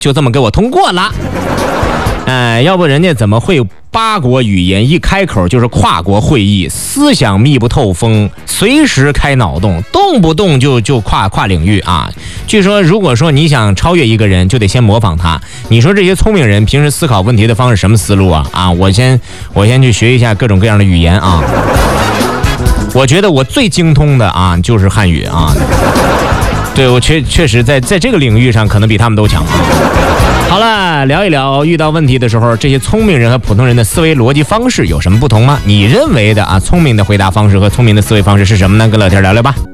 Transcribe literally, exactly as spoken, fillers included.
就这么给我通过了。哎，要不人家怎么会八国语言一开口就是跨国会议，思想密不透风，随时开脑洞，动不动就就跨跨领域啊！据说如果说你想超越一个人，就得先模仿他。你说这些聪明人平时思考问题的方式什么思路啊？啊，我先我先去学一下各种各样的语言啊。我觉得我最精通的啊就是汉语啊。对，我确确实在在这个领域上可能比他们都强啊。好了，聊一聊遇到问题的时候，这些聪明人和普通人的思维逻辑方式有什么不同吗？你认为的啊聪明的回答方式和聪明的思维方式是什么呢？跟老天聊聊吧。